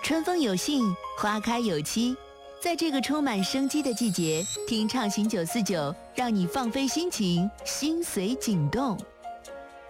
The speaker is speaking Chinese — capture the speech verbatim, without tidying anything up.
春风有信，花开有期。在这个充满生机的季节，听畅行九四九，让你放飞心情，心随景动。